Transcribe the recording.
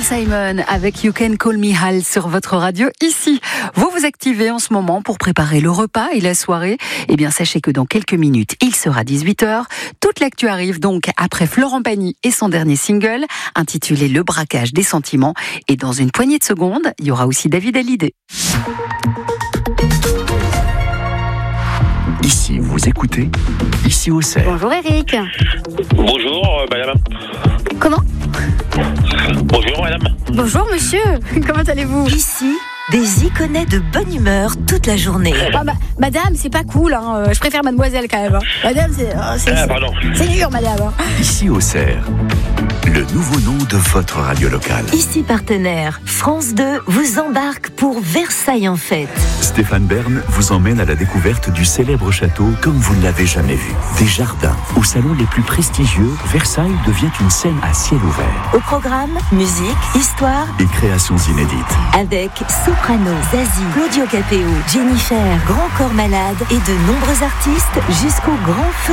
Paul Simon avec You Can Call Me Hal sur votre radio ici. Vous vous activez en ce moment pour préparer le repas et la soirée. Eh bien, sachez que dans quelques minutes, il sera 18h. Toute l'actu arrive donc après Florent Pagny et son dernier single intitulé Le braquage des sentiments. Et dans une poignée de secondes, il y aura aussi David Hallyday. Ici, vous écoutez, ici au CERF. Bonjour Eric. Bonjour madame. Comment ? Bonjour madame. Bonjour monsieur. Comment allez-vous ? Ici, des iconais de bonne humeur toute la journée. Madame, c'est pas cool. Je préfère mademoiselle quand même. Madame, c'est dur madame. Ici au CERF, le nouveau nom de votre radio locale. Ici partenaire, France 2 vous embarque pour Versailles en fête. Stéphane Bern vous emmène à la découverte du célèbre château comme vous ne l'avez jamais vu. Des jardins, aux salons les plus prestigieux, Versailles devient une scène à ciel ouvert. Au programme, musique, histoire et créations inédites. Avec Soprano, Zazie, Claudio Capéo, Jennifer, Grand Corps Malade et de nombreux artistes jusqu'au grand feu